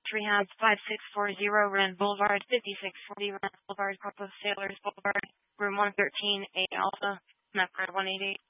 Rehab 5640 Rand Boulevard, 5640 Rand Boulevard, Corpus Sailors Boulevard, room 113, A Alpha, map card 188.